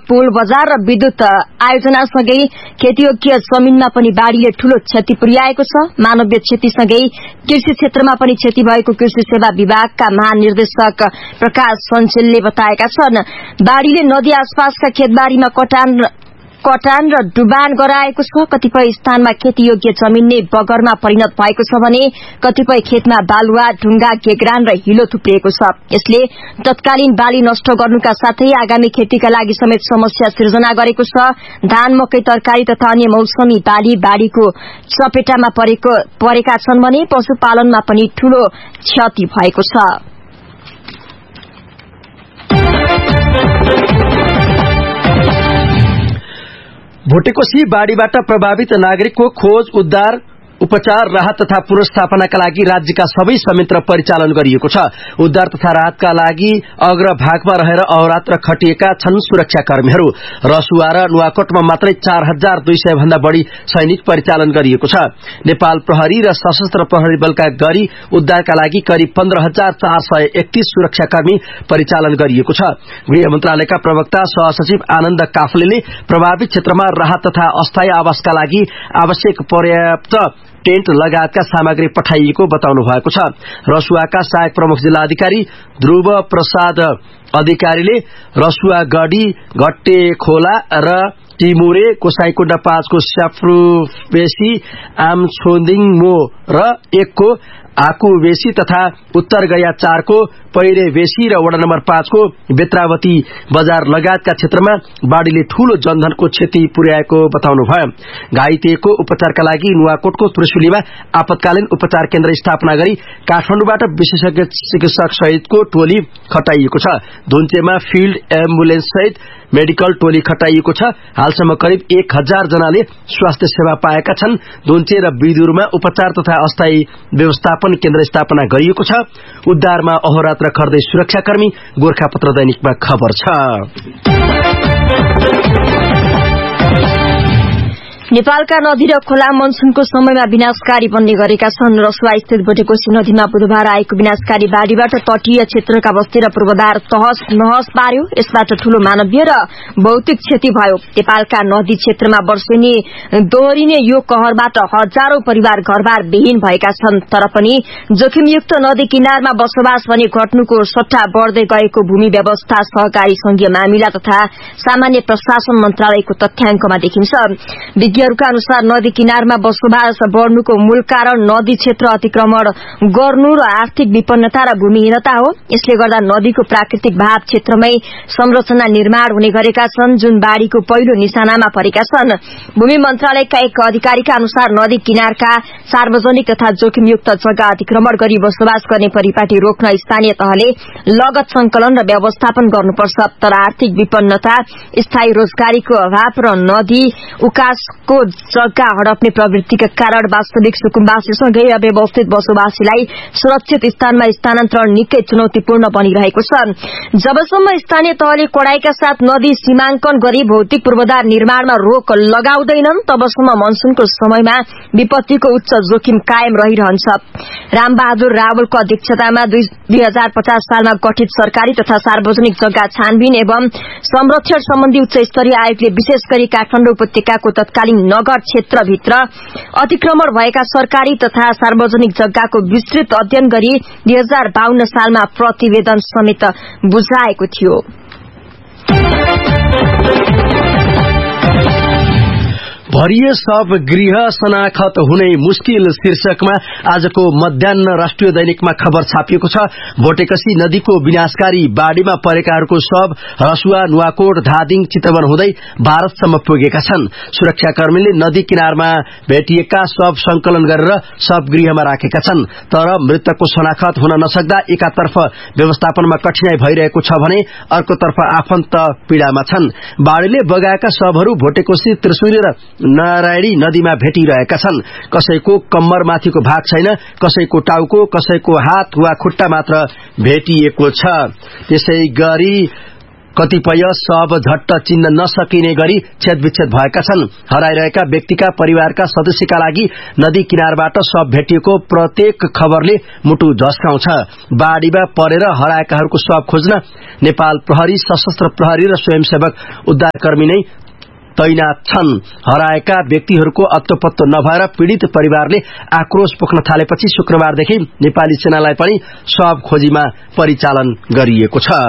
पुल बजार र विद्युत आयोजनासँगै खेतीयोग्य जमिनमा पनि बाढ़ीले ठूलो क्षति पुर्याएको छ। मानवीय क्षतिसँगै कृषि क्षेत्रमा पनि क्षति भएको कृषि सेवा विभागका महानिर्देशक प्रकाश सञ्चेलले बताएका छन्। बाढ़ीले नदी आसपासका खेतबारीमा कटान र डुबान गराएको छ। कतिपय स्थानमा खेतीयोग्य जमिन नै बगरमा परिणत भएको छ भने कतिपय खेतमा बालुवा, ढुंगा, गेग्रान र हिलो थुप्रिएको छ। यसले तत्कालीन बाली नष्ट गर्नुका साथै आगामी खेतीका लागि समेत समस्या सिर्जना गरेको छ। धान, मकै, तरकारी तथा अन्य मौसमी बाली बाढ़ीको चपेटामा परेका छन् भने पशुपालनमा पनि ठूलो क्षति भएको छ। भोटेकोशी बाढ़ीबाट प्रभावित नागरिकको खोज, उद्धार, उपचार, राहत तथा पुनर्स्थापनाका लागि राज्यका सबै संयन्त्र परिचालन गरिएको छ। उद्धार तथा राहतका लागि अग्रभागमा रहेर अहोरात्र खटिएका छन् सुरक्षाकर्मीहरू। रसुवा र नुवाकोटमा मात्रै 4200 भन्दा बढ़ी सैनिक परिचालन गरिएको छ। नेपाल प्रहरी र सशस्त्र प्रहरी बलका गरी उद्धारका लागि करिब 15431 सुरक्षाकर्मी परिचालन गरिएको छ। गृह मन्त्रालयका प्रवक्ता सहसचिव आनन्द काफलेले प्रभावित क्षेत्रमा राहत तथा अस्थायी आवासका लागि आवश्यक पर्याप्त टेन्ट लगायतका सामग्री पठाइएको बताउनु भएको छ। रसुवाका सहायक प्रमुख जिल्ला अधिकारी ध्रुव प्रसाद अधिकारीले रसुवा गढी, घट्टे खोला र टिमुरे, कोसाईकुण्डा 5 को स्याफ्रुबेसी, आमछोदिङमो र 1 को आकुबेसी तथा उत्तर गया 4 को पैरेबेसी र वडा नम्बर 5 को बेत्रावती बजार लगायतका क्षेत्रमा बाढ़ीले ठूलो जनधनको क्षति पुर्याएको बताउनु भयो। घाइतेको उपचारका लागि नुवाकोटको त्रिशुलीमा आपतकालीन उपचार केन्द्र स्थापना गरी काठमाडौँबाट विशेषज्ञ चिकित्सक सहितको टोली खटाइएको छ। धुन्चेमा फिल्ड एम्बुलेन्स सहित मेडिकल टोली खटाइएको छ। हालसम्म करिब 1000 जनाले स्वास्थ्य सेवा पाएका छन्। धुन्चे र बिदुरमा उपचार तथा अस्थायी व्यवस्थापन केन्द्र स्थापना गरिएको छ। उद्धारमा अहोरात्र खर्दै सुरक्षाकर्मी, गोरखापत्र दैनिकमा खबर छ। नेपालका नदी र खोला मनसुनको समयमा विनाशकारी बन्ने गरेका छन्। रसुवा स्थित भोटेकोशी नदीमा बुधबार आएको विनाशकारी बाढ़ीबाट तटीय क्षेत्रका बस्ती र पूर्वाधार तहस नहस पार्यो। यसबाट ठूलो मानवीय र भौतिक क्षति भयो। नेपालका नदी क्षेत्रमा वर्षेनी दोहोरिने यो कहरबाट हजारौं परिवार घरबार विहीन भएका छन्। तर पनि जोखिमयुक्त नदी किनारमा बसोबास भने घट्नुको सट्टा बढ़दै गएको भूमि व्यवस्था, सहकारी संघीय मामिला तथा सामान्य प्रशासन मन्त्रालयको तथ्याङ्कमा देखिन्छ। विज्ञहरूका अनुसार नदी किनारमा बसोबास बढ़नुको मूल कारण नदी क्षेत्र अतिक्रमण गर्नु र आर्थिक विपन्नता र भूमिहीनता हो। यसले गर्दा नदीको प्राकृतिक भाव क्षेत्रमै संरचना निर्माण हुने गरेका छन्, जुन बाढ़ीको पहिलो निशानामा परेका छन्। भूमि मन्त्रालयका एक अधिकारीका अनुसार नदी किनारका सार्वजनिक तथा जोखिमयुक्त जग्गा अतिक्रमण गरी बसोबास गर्ने परिपाटी रोक्न स्थानीय तहले लगत संकलन र व्यवस्थापन गर्नुपर्छ। तर आर्थिक विपन्नता, स्थायी रोजगारीको अभाव र नदी उकासको जग्गा हडप्ने प्रवृत्तिका कारण वास्तविक सुकुम्बासीसँगै अव्यवस्थित बसोबासीलाई सुरक्षित स्थानमा स्थानान्तरण निकै चुनौतीपूर्ण बनिरहेको छ। जबसम्म स्थानीय तहले कडाईका साथ नदी सीमाङ्कन गरी भौतिक पूर्वाधार निर्माणमा रोक लगाउँदैनन्, तबसम्म मनसुनको समयमा विपत्तिको उच्च जोखिम कायम रहिरहन्छ। रामबहादुर रावलको अध्यक्षतामा 2050 सालमा गठित सरकारी तथा सार्वजनिक जग्गा छानबिन एवं संरक्षण सम्बन्धी उच्च स्तरीय आयोगले विशेष गरी काठमाडौँ उपत्यकाको तत्कालीन नगर क्षेत्रभित्र अतिक्रमण भएका सरकारी तथा सार्वजनिक जग्गाको विस्तृत अध्ययन गरी 2052 सालमा प्रतिवेदन समेत बुझाएको थियो। भरिए सब गृह शनाखत हुने मुस्किल शीर्षकमा आजको मध्याह्न राष्ट्रिय दैनिकमा खबर छापिएको छ। भोटेकोशी नदीको विनाशकारी बाढ़ीमा परेकाहरूको शव रसुवा, नुवाकोट, धादिङ, चितवन हुँदै भारतसम्म पुगेका छन्। सुरक्षाकर्मीले नदी किनारमा भेटिएका शव संकलन गरेर शव गृहमा राखेका छन्। तर मृतकको शनाखत हुन नसक्दा एकातर्फ व्यवस्थापनमा कठिनाई भइरहेको छ भने अर्कोतर्फ आफन्त पीड़ामा छन्। बाढ़ीले बगाएका शवहरू भोटेकोशी, त्रिशुली र नारायणी नदीमा भेटिरहेका छन्। कसैको कम्मरमाथिको भाग छैन, कसैको टाउको, कसैको हात वा खुट्टा मात्र भेटिएको छ। त्यसैगरी कतिपय शव झट्ट चिन्न नसकिने गरी छेदविच्छेद भएका छन्। हराइरहेका व्यक्तिका परिवारका सदस्यका लागि नदी किनारबाट शव भेटिएको प्रत्येक खबरले मुटु झस्काउँछ। बाढीमा परेर हराएकाहरूको शव खोज्न नेपाल प्रहरी, सशस्त्र प्रहरी र स्वयंसेवक उद्धारकर्मी नै तैनात छन्। हराएका व्यक्तिहरूको अत्तोपत्तो नभएर पीड़ित परिवारले आक्रोश पोख्न थालेपछि शुक्रबारदेखि नेपाली सेनालाई पनि शव खोजीमा परिचालन गरिएको छ।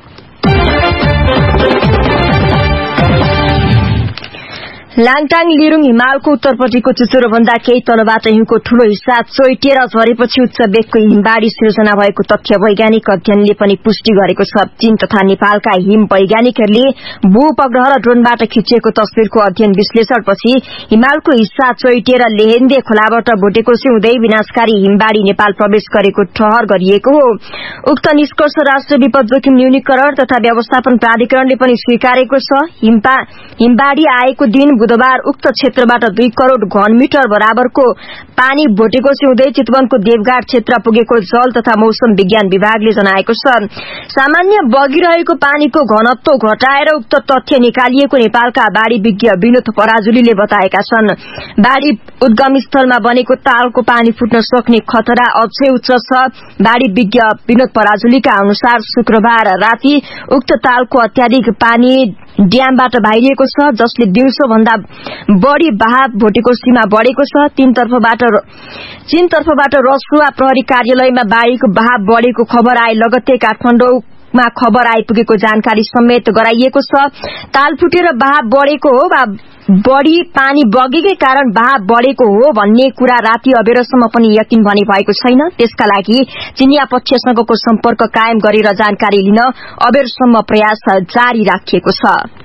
लाङटाङ लिरुङ हिमालको उत्तरपट्टिको चुचुरो भन्दा केही तलबाट हिउँको ठूलो हिस्सा चोइटिएर झरेपछि उच्च वेगको हिमबाढ़ी सिर्जना भएको तथ्य वैज्ञानिक अध्ययनले पनि पुष्टि गरेको छ। चीन तथा नेपालका हिम वैज्ञानिकहरूले भूउपग्रह र ड्रोनबाट खिचिएको तस्विरको अध्ययन विश्लेषणपछि हिमालको हिस्सा चोइटिएर लेहेन्दे खोलाबाट भोटेकोसी हुँदै विनाशकारी हिमबाढ़ी नेपाल प्रवेश गरेको ठहर गरिएको हो। उक्त निष्कर्ष राष्ट्रिय विपद जोखिम न्यूनीकरण तथा व्यवस्थापन प्राधिकरणले पनि स्वीकारेको छ। हिमबाढ़ी आएको दिन बुधबार उक्त क्षेत्रबाट 2 करोड़ घनमिटर बराबरको पानी भोटेकोसी हुँदै चितवनको देवघाट क्षेत्र पुगेको जल तथा मौसम विज्ञान विभागले जनाएको छ। सामान्य बगिरहेको पानीको घनत्व घटाएर उक्त तथ्य निकालिएको नेपालका बाढ़ी विज्ञ विनोद पराजुलीले बताएका छन्। बाढ़ी उद्गम स्थलमा बनेको तालको पानी फुट्न सक्ने खतरा अझै उच्च छ। बाढ़ी विज्ञ विनोद पराजुलीका अनुसार शुक्रबार राति उक्त तालको अत्याधिक पानी ड्यामबाट बाहिरिएको छ, जसले दिउँसो भन्दा बढ़ी बहाव भोटेकोसीमा बढ़ेको छ। चीन तर्फबाट रसुवा प्रहरी कार्यालयमा बाढ़ीको बहाव बढ़ेको खबर आए लगत्तै काठमाडौँमा खबर आइपुगेको जानकारी समेत गराइएको छ। ताल फुटेर बहाव बढ़ेको हो वा बढ़ी पानी बगेकै कारण बहाव बढ़ेको हो भन्ने कुरा राति अबेरसम्म पनि यकिन भने भएको छैन। त्यसका लागि चीनिया पक्षसँगको सम्पर्क कायम गरेर जानकारी लिन अबेरसम्म प्रयास जारी राखिएको छ।